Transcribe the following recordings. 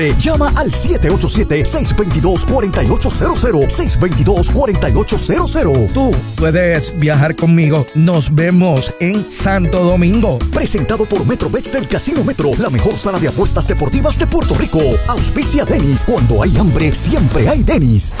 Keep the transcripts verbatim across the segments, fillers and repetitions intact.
Llama al siete ocho siete, seis dos dos, cuatro ocho cero cero, seis dos dos, cuatro ocho cero cero. Tú puedes viajar conmigo. Nos vemos en Santo Domingo. Presentado por MetroBets del Casino Metro, la mejor sala de apuestas deportivas de Puerto Rico. Auspicia Denis. Cuando hay hambre, siempre hay Denis.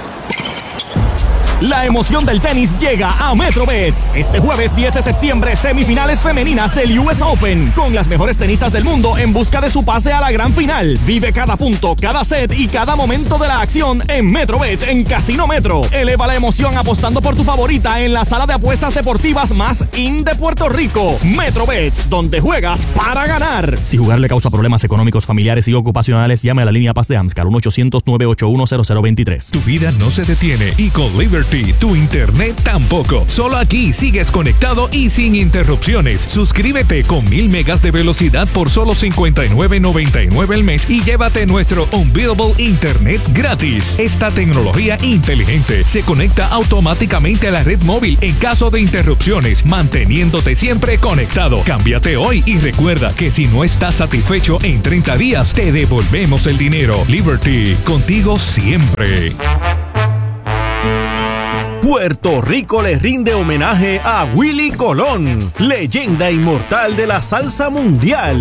La emoción del tenis llega a MetroBets. Este jueves diez de septiembre, semifinales femeninas del U S Open, con las mejores tenistas del mundo en busca de su pase a la gran final. Vive cada punto, cada set y cada momento de la acción en MetroBets en Casino Metro. Eleva la emoción apostando por tu favorita en la sala de apuestas deportivas más in de Puerto Rico. MetroBets, donde juegas para ganar. Si jugar le causa problemas económicos, familiares y ocupacionales, llame a la línea Paz de AMSCAR uno ochocientos, nueve ocho uno, cero cero dos tres. Tu vida no se detiene y con Liberty tu internet tampoco. Solo aquí sigues conectado y sin interrupciones. Suscríbete con mil megas de velocidad por solo cincuenta y nueve noventa y nueve al mes y llévate nuestro Unbeatable Internet gratis. Esta tecnología inteligente se conecta automáticamente a la red móvil en caso de interrupciones, manteniéndote siempre conectado. Cámbiate hoy y recuerda que si no estás satisfecho en treinta días, te devolvemos el dinero. Liberty, contigo siempre. Puerto Rico le rinde homenaje a Willie Colón, leyenda inmortal de la salsa mundial.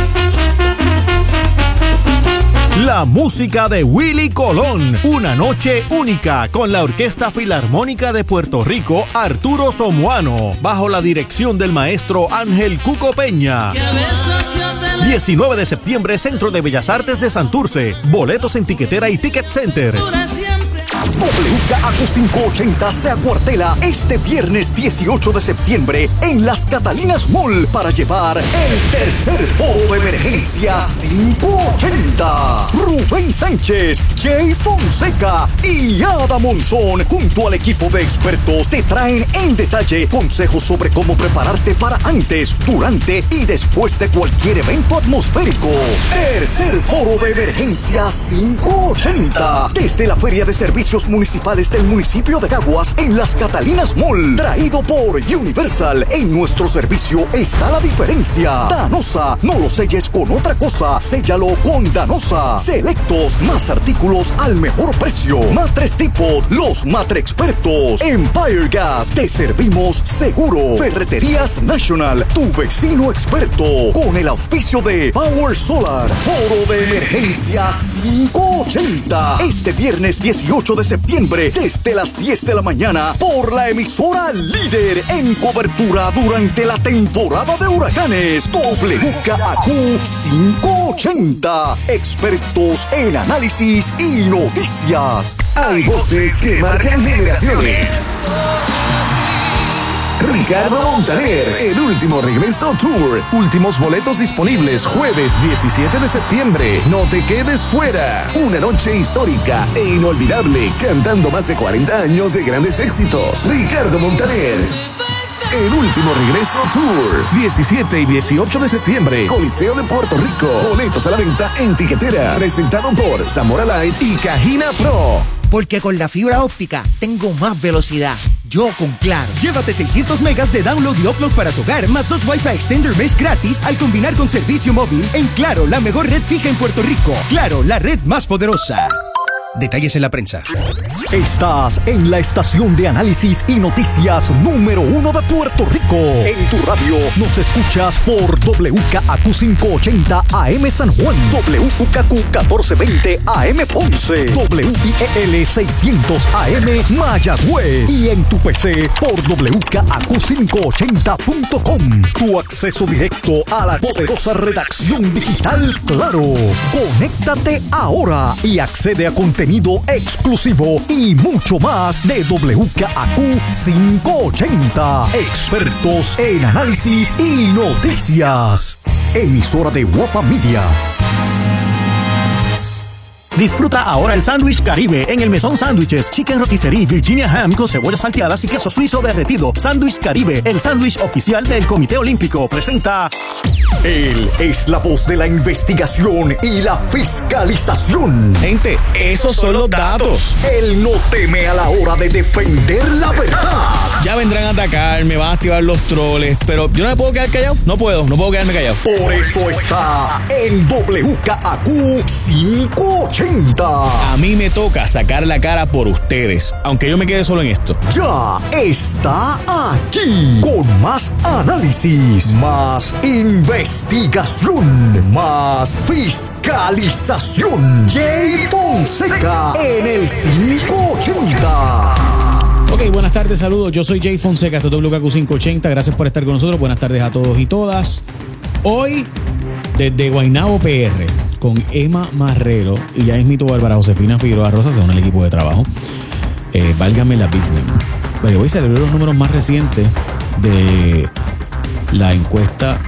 La música de Willie Colón, una noche única con la Orquesta Filarmónica de Puerto Rico, Arturo Somoano, bajo la dirección del maestro Ángel Cuco Peña. diecinueve de septiembre, Centro de Bellas Artes de Santurce. Boletos en Tiquetera y Ticket Center. W K A Q quinientos ochenta se acuartela este viernes dieciocho de septiembre en Las Catalinas Mall para llevar el tercer foro de emergencia quinientos ochenta. Rubén Sánchez, Jay Fonseca y Ada Monzón junto al equipo de expertos te traen en detalle consejos sobre cómo prepararte para antes, durante y después de cualquier evento atmosférico. Tercer foro de emergencia quinientos ochenta desde la Feria de Servicios Municipales del municipio de Caguas en Las Catalinas Mall, traído por Universal. En nuestro servicio está la diferencia. Danosa, no lo selles con otra cosa, séllalo con Danosa. Selectos, más artículos al mejor precio. Matres Depot, los matre expertos. Empire Gas, te servimos seguro. Ferreterías National, tu vecino experto. Con el auspicio de Power Solar. Foro de emergencia quinientos ochenta este viernes dieciocho de septiembre desde las diez de la mañana por la emisora líder en cobertura durante la temporada de huracanes. W K A Q quinientos ochenta, expertos en análisis y noticias. Hay voces que marcan generaciones. Ricardo Montaner, el último regreso tour. Últimos boletos disponibles jueves diecisiete de septiembre. No te quedes fuera. Una noche histórica e inolvidable, cantando más de cuarenta años de grandes éxitos. Ricardo Montaner, el último regreso tour. diecisiete y dieciocho de septiembre, Coliseo de Puerto Rico. Boletos a la venta en Tiquetera. Presentado por Zamora Light y Cajina Pro. Porque con la fibra óptica tengo más velocidad. Yo con Claro. Llévate seiscientos megas de download y upload para tu hogar, más dos Wi-Fi Extender Mesh gratis al combinar con servicio móvil en Claro, la mejor red fija en Puerto Rico. Claro, la red más poderosa. Detalles en la prensa. Estás en la estación de análisis y noticias número uno de Puerto Rico. En tu radio nos escuchas por W K A Q quinientos ochenta A M San Juan, W K Q catorce veinte A M Ponce, W I E L seiscientos A M Mayagüez y en tu P C por W K A Q quinientos ochenta punto com. Tu acceso directo a la poderosa redacción digital Claro. Conéctate ahora y accede a contenido exclusivo y mucho más de W K A Q quinientos ochenta. Expertos en análisis y noticias. Emisora de Guapa Media. Disfruta ahora el sándwich Caribe en el Mesón Sándwiches, Chicken Rotisserie Virginia Ham con cebollas salteadas y queso suizo derretido. Sándwich Caribe, el sándwich oficial del Comité Olímpico, presenta. Él es la voz de la investigación y la fiscalización. Gente, esos son los datos. Él no teme a la hora de defender la verdad. Ya vendrán a atacar, me van a activar los troles, pero yo no me puedo quedar callado. No puedo, no puedo quedarme callado. Por eso está en W K A Q quinientos ochenta. A mí me toca sacar la cara por ustedes, aunque yo me quede solo en esto. Ya está aquí con más análisis, más investigación, más fiscalización. Jay Fonseca en el quinientos ochenta. Ok, buenas tardes, saludos. Yo soy Jay Fonseca, esto es W K Q quinientos ochenta. Gracias por estar con nosotros. Buenas tardes a todos y todas. Hoy, desde Guaynabo P R, con Emma Marrero y ya mismito Bárbara Josefina Figueroa Rosas, según el equipo de trabajo. Eh, válgame la business. Bueno, hoy celebré los números más recientes de la encuesta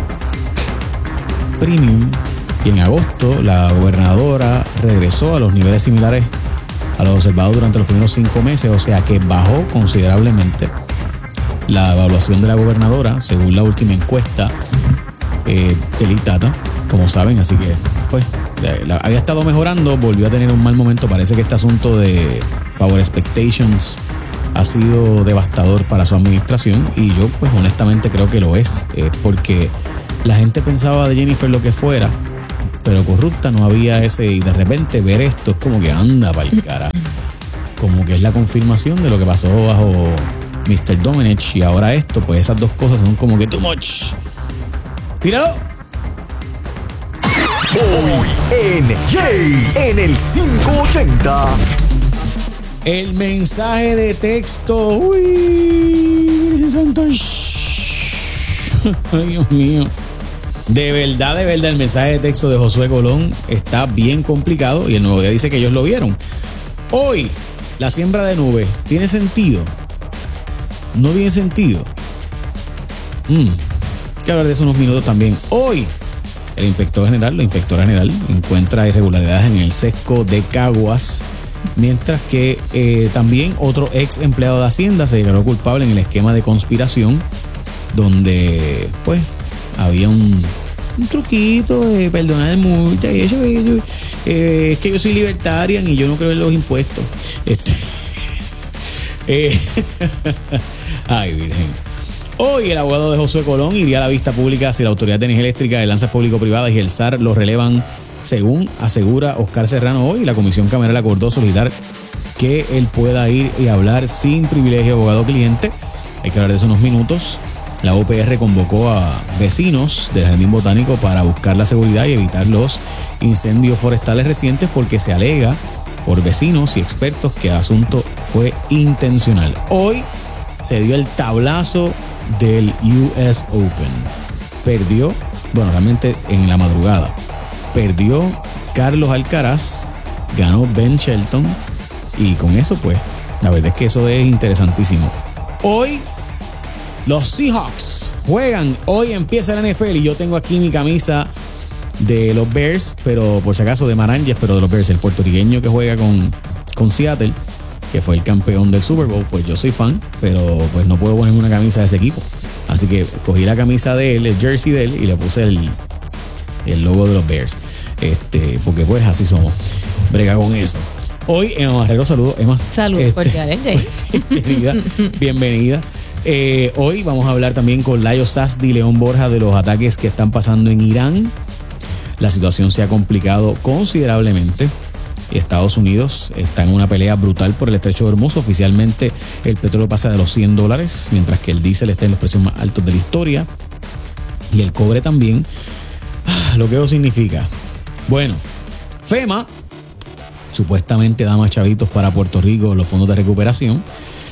Premium. Y en agosto, la gobernadora regresó a los niveles similares a los observados durante los primeros cinco meses, o sea que bajó considerablemente la evaluación de la gobernadora, según la última encuesta eh, de Lead Data, como saben, así que pues la, había estado mejorando, volvió a tener un mal momento. Parece que este asunto de Power Expectations ha sido devastador para su administración y yo pues honestamente creo que lo es, eh, porque la gente pensaba de Jennifer lo que fuera, pero corrupta no había ese, y de repente ver esto es como que anda pa'l cara. Como que es la confirmación de lo que pasó bajo mister Domenech y ahora esto, pues esas dos cosas son como que too much. ¡Tíralo! Hoy en Jay en el quinientos ochenta. El mensaje de texto. Uy, santo. Ay, Dios mío. De verdad, de verdad, el mensaje de texto de Josué Colón está bien complicado y el Nuevo Día dice que ellos lo vieron. Hoy, la siembra de nubes, ¿tiene sentido? ¿No tiene sentido? Mm. Hay que hablar de eso unos minutos también. Hoy, el inspector general, la inspectora general, encuentra irregularidades en el sesco de Caguas, mientras que eh, también otro ex empleado de Hacienda se declaró culpable en el esquema de conspiración, donde, pues, había un, un truquito de perdonar de multa y eso. Eh, eh, es que yo soy libertarian y yo no creo en los impuestos. Este, eh, ay, virgen. Hoy el abogado de Josué Colón iría a la vista pública si la Autoridad de Energía Eléctrica de Lanzas Público-Privadas y el S A R lo relevan, según asegura Oscar Serrano hoy. La Comisión Cameral acordó solicitar que él pueda ir y hablar sin privilegio abogado-cliente. Hay que hablar de eso unos minutos. La O P R convocó a vecinos del Jardín Botánico para buscar la seguridad y evitar los incendios forestales recientes, porque se alega por vecinos y expertos que el asunto fue intencional. Hoy se dio el tablazo del U S Open. Perdió, bueno, realmente en la madrugada, perdió Carlos Alcaraz, ganó Ben Shelton y con eso pues, la verdad es que eso es interesantísimo. Hoy los Seahawks juegan, hoy empieza la N F L y yo tengo aquí mi camisa de los Bears, pero por si acaso de Maranges, pero de los Bears, el puertorriqueño que juega con, con Seattle, que fue el campeón del Super Bowl. Pues yo soy fan, pero pues no puedo ponerme una camisa de ese equipo, así que cogí la camisa de él, el jersey de él, y le puse el, el logo de los Bears, este, porque pues así somos, brega con eso. Hoy Emma Marrero, saludos Emma. Saludos este, cordiales, Jay. Bienvenida, bienvenida. Eh, hoy vamos a hablar también con Layo Sasdi y León Borja de los ataques que están pasando en Irán. La situación se ha complicado considerablemente. Estados Unidos está en una pelea brutal por el estrecho de Hormuz. Oficialmente el petróleo pasa de los cien dólares, mientras que el diésel está en los precios más altos de la historia. Y el cobre también. Ah, lo que eso significa. Bueno, FEMA supuestamente da más chavitos para Puerto Rico, los fondos de recuperación.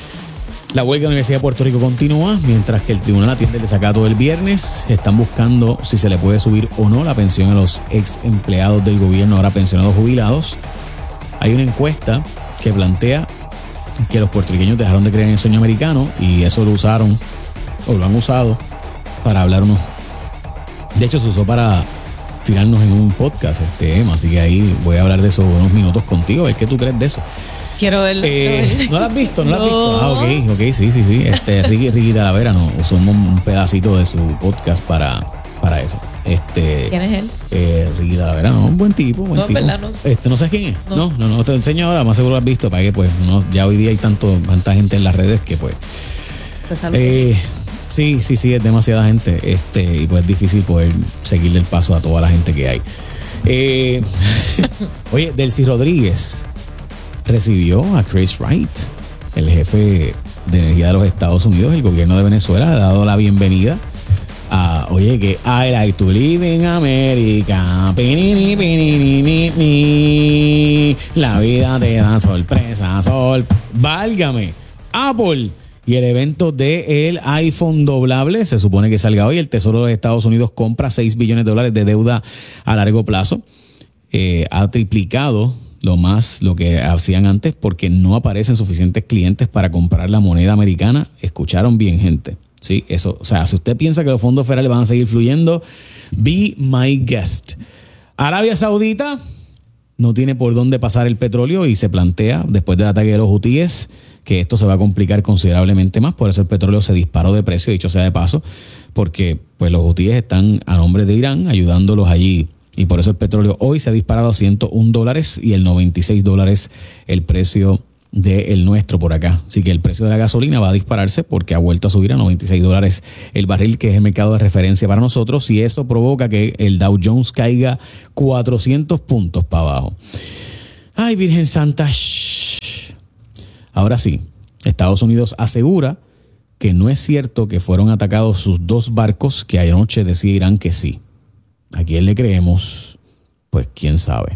La huelga de la Universidad de Puerto Rico continúa, mientras que el tribunal atiende el desacato del viernes. Están buscando si se le puede subir o no la pensión a los ex empleados del gobierno, ahora pensionados jubilados. Hay una encuesta que plantea que los puertorriqueños dejaron de creer en el sueño americano y eso lo usaron, o lo han usado, para hablar unos. De hecho, se usó para tirarnos en un podcast, este Emma, así que ahí voy a hablar de eso unos minutos contigo, a ver qué tú crees de eso. Quiero verlo. Eh, ¿No lo has visto? ¿No lo has No. visto? Ah, ok, ok, sí, sí, sí. Este, Ricky, Ricky Talavera nos usó un, un pedacito de su podcast para, para eso. Este, ¿Quién es él? Eh, Ricky Talavera, no, un buen tipo, buen No, tipo. ¿verdad? No. Este, ¿no sabes quién es? No. No, no, no, te enseño ahora, más seguro lo has visto, para que pues, no, ya hoy día hay tanto, tanta gente en las redes que pues. Pues algo. Eh, sí, sí, sí, es demasiada gente. Este, y pues es difícil poder seguirle el paso a toda la gente que hay. Eh, oye, Delcy Rodríguez recibió a Chris Wright, el jefe de energía de los Estados Unidos. El gobierno de Venezuela ha dado la bienvenida a, oye, que I like to live in America. Pinini, pinini, ni, ni. La vida te da sorpresa, sol. Válgame. Apple y el evento de el iPhone doblable se supone que salga hoy. El Tesoro de los Estados Unidos compra seis billones de dólares de deuda a largo plazo. Eh, ha triplicado lo más lo que hacían antes porque no aparecen suficientes clientes para comprar la moneda americana. Escucharon bien, gente. Sí, eso, o sea, si usted piensa que los fondos federales van a seguir fluyendo, be my guest. Arabia Saudita no tiene por dónde pasar el petróleo y se plantea, después del ataque de los hutíes, que esto se va a complicar considerablemente más. Por eso el petróleo se disparó de precio, dicho sea de paso, porque pues los hutíes están a nombre de Irán ayudándolos allí. Y por eso el petróleo hoy se ha disparado a ciento un dólares y el noventa y seis dólares el precio del nuestro por acá. Así que el precio de la gasolina va a dispararse porque ha vuelto a subir a noventa y seis dólares el barril, que es el mercado de referencia para nosotros, y eso provoca que el Dow Jones caiga cuatrocientos puntos para abajo. Ay, Virgen Santa. Shh. Ahora sí, Estados Unidos asegura que no es cierto que fueron atacados sus dos barcos, que anoche decía Irán que sí. ¿A quién le creemos? Pues quién sabe.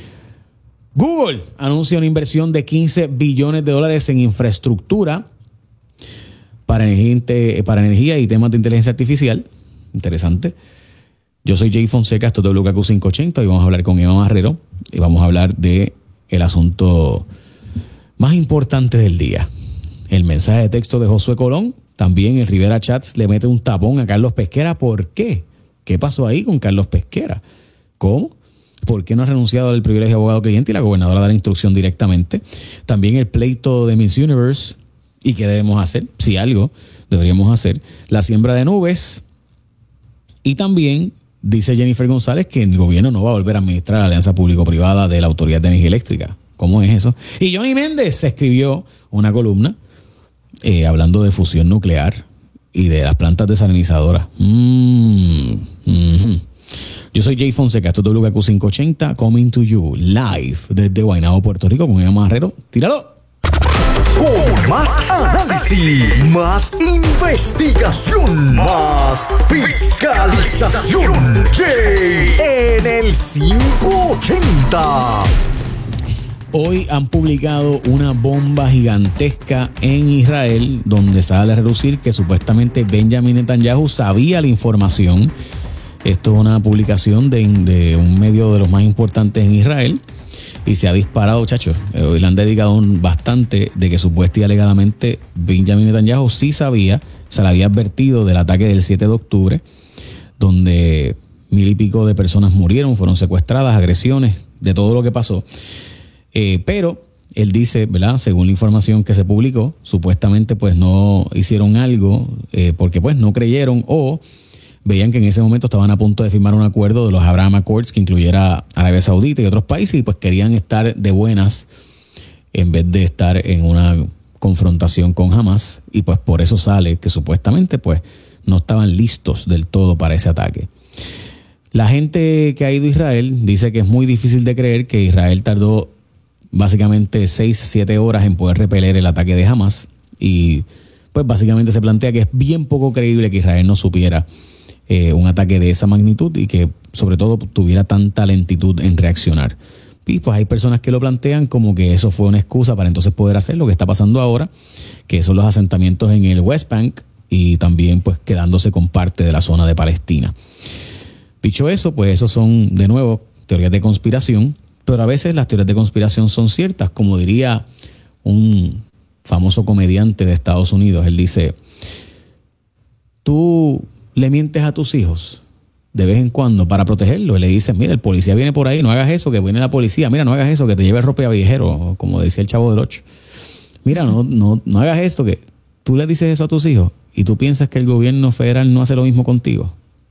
Google anuncia una inversión de quince billones de dólares en infraestructura para energía, para energía y temas de inteligencia artificial. Interesante. Yo soy Jay Fonseca, esto es W K Q quinientos ochenta y vamos a hablar con Emma Marrero y vamos a hablar de el asunto más importante del día. El mensaje de texto de Josué Colón. También el Rivera Chats le mete un tapón a Carlos Pesquera. ¿Por qué? ¿Qué pasó ahí con Carlos Pesquera? ¿Cómo? ¿Por qué no ha renunciado al privilegio de abogado cliente y la gobernadora da la instrucción directamente? También el pleito de Miss Universe y qué debemos hacer, si algo deberíamos hacer. La siembra de nubes. Y también dice Jennifer González que el gobierno no va a volver a administrar la alianza público-privada de la Autoridad de Energía Eléctrica. ¿Cómo es eso? Y Johnny Méndez escribió una columna eh, hablando de fusión nuclear y de las plantas desalinizadoras. Mm, mm-hmm. Yo soy Jay Fonseca, esto es W K Q quinientos ochenta, coming to you live desde Guaynabo, Puerto Rico, con Emma Marrero. ¡Tíralo! Con más análisis, más investigación, más fiscalización. Jay en el quinientos ochenta. Hoy han publicado una bomba gigantesca en Israel donde sale a relucir que supuestamente Benjamin Netanyahu sabía la información. Esto es una publicación de, de un medio de los más importantes en Israel y se ha disparado, chachos. Hoy le han dedicado un bastante de que supuestamente y alegadamente Benjamin Netanyahu sí sabía, se le había advertido del ataque del siete de octubre, donde mil y pico de personas murieron, fueron secuestradas, agresiones, de todo lo que pasó. Eh, pero él dice, ¿verdad? Según la información que se publicó, supuestamente pues no hicieron algo eh, porque pues no creyeron o veían que en ese momento estaban a punto de firmar un acuerdo de los Abraham Accords que incluyera Arabia Saudita y otros países y pues querían estar de buenas en vez de estar en una confrontación con Hamas y pues por eso sale que supuestamente pues no estaban listos del todo para ese ataque. La gente que ha ido a Israel dice que es muy difícil de creer que Israel tardó básicamente seis, siete horas en poder repeler el ataque de Hamas y pues básicamente se plantea que es bien poco creíble que Israel no supiera Eh, un ataque de esa magnitud y que sobre todo tuviera tanta lentitud en reaccionar. Y pues hay personas que lo plantean como que eso fue una excusa para entonces poder hacer lo que está pasando ahora, que son los asentamientos en el West Bank y también pues quedándose con parte de la zona de Palestina. Dicho eso, pues esos son de nuevo teorías de conspiración, pero a veces las teorías de conspiración son ciertas, como diría un famoso comediante de Estados Unidos. Él dice, tú le mientes a tus hijos de vez en cuando para protegerlo. Y le dicen, mira, el policía viene por ahí, no hagas eso, que viene la policía. Mira, no hagas eso, que te lleve el ropeavillero, como decía el Chavo del Ocho. Mira, no, no, no hagas esto, que tú le dices eso a tus hijos y tú piensas que el gobierno federal no hace lo mismo contigo.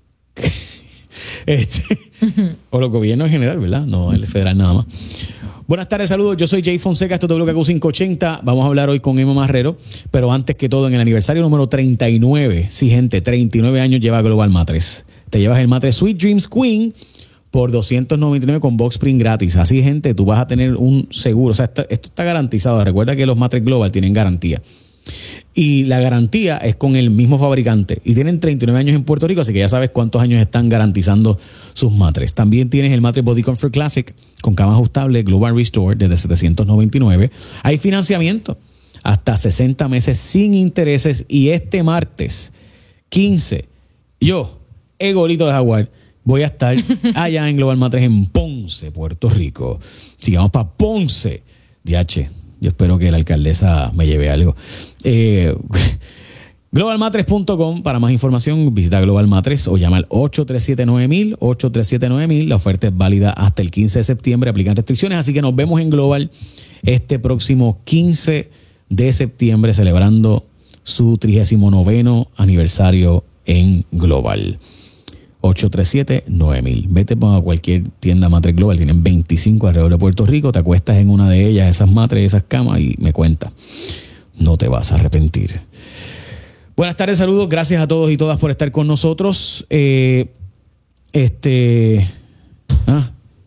este, o los gobiernos en general, ¿verdad? No el federal nada más. Buenas tardes, saludos. Yo soy Jay Fonseca, esto es W K Q quinientos ochenta. Vamos a hablar hoy con Emma Marrero, pero antes que todo, en el aniversario número treinta y nueve, sí, gente, treinta y nueve años lleva Global Mattress. Te llevas el mattress Sweet Dreams Queen por doscientos noventa y nueve con box spring gratis. Así, gente, tú vas a tener un seguro. O sea, esto, esto está garantizado. Recuerda que los mattress Global tienen garantía. Y la garantía es con el mismo fabricante. Y tienen treinta y nueve años en Puerto Rico, así que ya sabes cuántos años están garantizando sus mattress. También tienes el mattress Body Comfort Classic con cama ajustable Global Restore desde setecientos noventa y nueve. Hay financiamiento hasta sesenta meses sin intereses. Y este martes quince, yo, Egolito de Jaguar, voy a estar allá en Global Mattress en Ponce, Puerto Rico. Sigamos para Ponce. D H, yo espero que la alcaldesa me lleve algo. Eh, global mattress punto com para más información, visita Global Mattress o llama al ocho tres siete nueve mil, ocho tres siete nueve mil. La oferta es válida hasta el quince de septiembre, aplican restricciones, así que nos vemos en Global este próximo quince de septiembre celebrando su trigésimo noveno aniversario en Global. ocho tres siete nueve mil. Vete a cualquier tienda Mattress Global, tienen veinticinco alrededor de Puerto Rico, te acuestas en una de ellas, esas mattress, esas camas y me cuentas. No te vas a arrepentir. Buenas tardes, saludos, gracias a todos y todas por estar con nosotros. Eh, este, ah,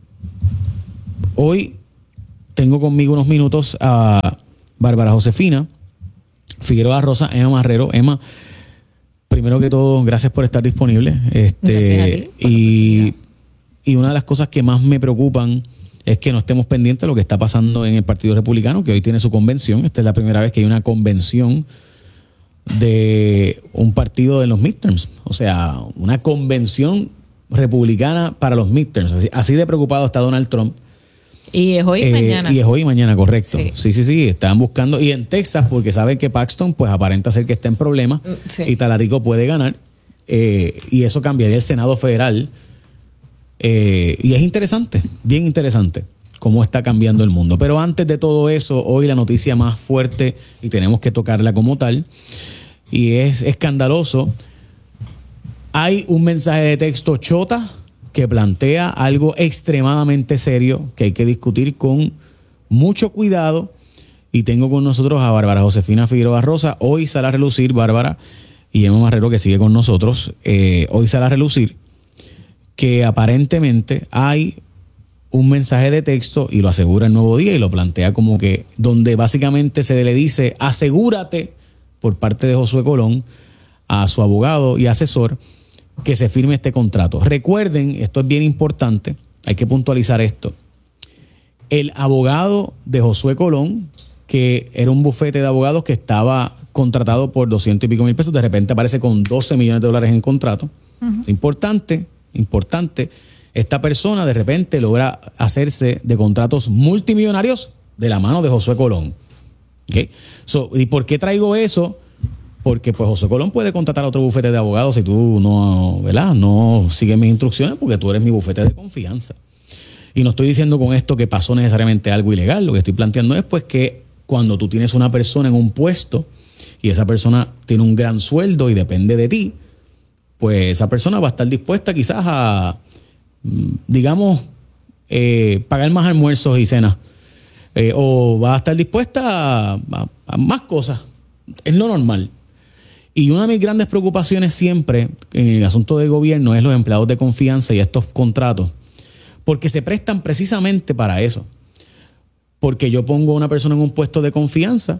hoy tengo conmigo unos minutos a Bárbara Josefina Figueroa Rosa, Emma Marrero. Emma, primero que todo, gracias por estar disponible. Este, y, y una de las cosas que más me preocupan es que no estemos pendientes de lo que está pasando en el Partido Republicano, que hoy tiene su convención. Esta es la primera vez que hay una convención de un partido de los midterms. O sea, una convención republicana para los midterms. Así, así de preocupado está Donald Trump. Y es hoy y eh, mañana. Y es hoy y mañana, correcto. Sí. sí, sí, sí. Están buscando. Y en Texas, porque saben que Paxton, pues aparenta ser que está en problemas. Sí. Y Talarico puede ganar. Eh, y eso cambiaría el Senado federal. Eh, y es interesante, bien interesante, cómo está cambiando el mundo. Pero antes de todo eso, hoy la noticia más fuerte, y tenemos que tocarla como tal, y es escandaloso. Hay un mensaje de texto chota que plantea algo extremadamente serio que hay que discutir con mucho cuidado. Y tengo con nosotros a Bárbara Josefina Figueroa Rosa. Hoy sale a relucir, Bárbara, y Emma Marrero, que sigue con nosotros. Eh, hoy sale a relucir que aparentemente hay un mensaje de texto, y lo asegura el Nuevo Día y lo plantea como que, donde básicamente se le dice, asegúrate, por parte de Josué Colón a su abogado y asesor, que se firme este contrato. Recuerden, esto es bien importante, hay que puntualizar esto. El abogado de Josué Colón, que era un bufete de abogados que estaba contratado por doscientos y pico mil pesos, de repente aparece con doce millones de dólares en contrato. Uh-huh. Importante, importante. Esta persona de repente logra hacerse de contratos multimillonarios de la mano de Josué Colón. ¿Okay? So, ¿y por qué traigo eso? Porque pues Josué Colón puede contratar a otro bufete de abogados si tú no, ¿verdad? No sigues mis instrucciones, porque tú eres mi bufete de confianza. Y no estoy diciendo con esto que pasó necesariamente algo ilegal. Lo que estoy planteando es pues que cuando tú tienes una persona en un puesto y esa persona tiene un gran sueldo y depende de ti, pues esa persona va a estar dispuesta quizás a, digamos, eh, pagar más almuerzos y cenas. Eh, o va a estar dispuesta a, a, a más cosas. Es lo normal. Y una de mis grandes preocupaciones siempre en el asunto del gobierno es los empleados de confianza y estos contratos, porque se prestan precisamente para eso. Porque yo pongo a una persona en un puesto de confianza,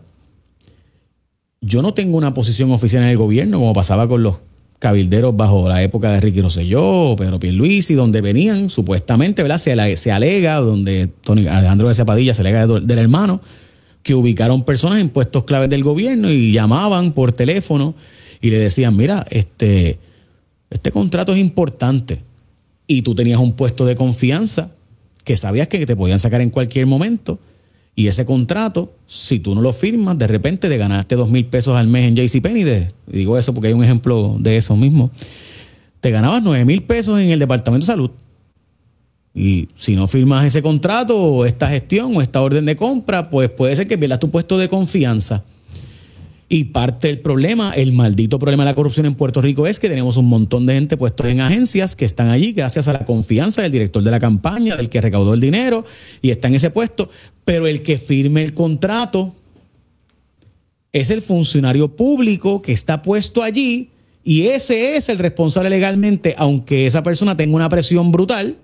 yo no tengo una posición oficial en el gobierno, como pasaba con los cabilderos bajo la época de Ricky Rosselló, Pedro Pierluisi, donde venían supuestamente, ¿verdad? Se, se alega, donde Tony Alejandro García Padilla se alega del, del hermano, que ubicaron personas en puestos claves del gobierno y llamaban por teléfono y le decían, mira, este, este contrato es importante. Y tú tenías un puesto de confianza que sabías que te podían sacar en cualquier momento. Y ese contrato, si tú no lo firmas, de repente te ganaste dos mil pesos al mes en JCPenney. De, digo eso porque hay un ejemplo de eso mismo. te ganabas nueve mil pesos en el Departamento de Salud. Y si no firmas ese contrato o esta gestión o esta orden de compra, pues puede ser que pierdas tu puesto de confianza. Y parte del problema, el maldito problema de la corrupción en Puerto Rico es que tenemos un montón de gente puestos en agencias que están allí gracias a la confianza del director de la campaña, del que recaudó el dinero y está en ese puesto. Pero el que firme el contrato es el funcionario público que está puesto allí y ese es el responsable legalmente, aunque esa persona tenga una presión brutal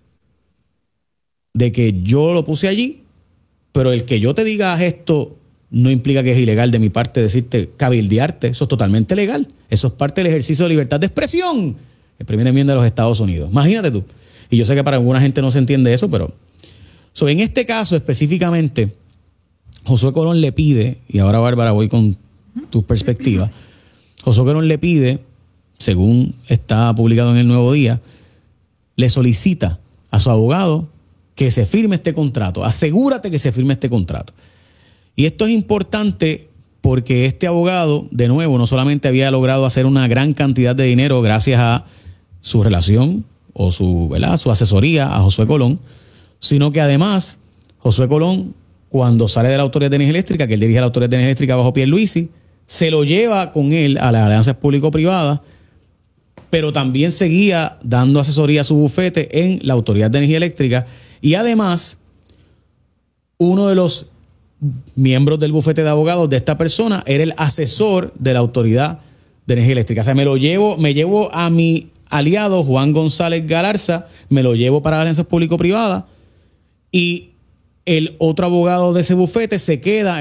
de que yo lo puse allí, pero el que yo te diga haz esto no implica que es ilegal de mi parte decirte cabildearte. Eso es totalmente legal. Eso es parte del ejercicio de libertad de expresión. La primera enmienda de los Estados Unidos. Imagínate tú. Y yo sé que para alguna gente no se entiende eso, pero... So, en este caso específicamente, Josué Colón le pide, y ahora Bárbara voy con tu perspectiva, Josué Colón le pide, según está publicado en el Nuevo Día, le solicita a su abogado que se firme este contrato. Asegúrate que se firme este contrato. Y esto es importante porque este abogado, de nuevo, no solamente había logrado hacer una gran cantidad de dinero gracias a su relación o su, ¿verdad?, su asesoría a Josué Colón, sino que además Josué Colón, cuando sale de la Autoridad de Energía Eléctrica, que él dirige la Autoridad de Energía Eléctrica bajo Pierluisi, se lo lleva con él a las alianzas público-privadas, pero también seguía dando asesoría a su bufete en la Autoridad de Energía Eléctrica y además uno de los miembros del bufete de abogados de esta persona era el asesor de la Autoridad de Energía Eléctrica. O sea, me lo llevo, me llevo a mi aliado Juan González Galarza, me lo llevo para alianzas público-privadas y el otro abogado de ese bufete se queda